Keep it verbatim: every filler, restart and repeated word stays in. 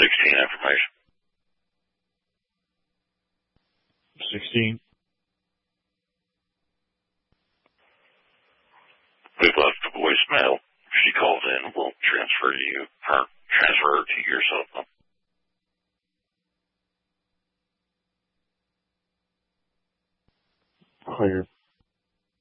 sixteen information. sixteen. We've left a voicemail. If she calls in, we'll transfer to you, or transfer her to your cell phone. Clear.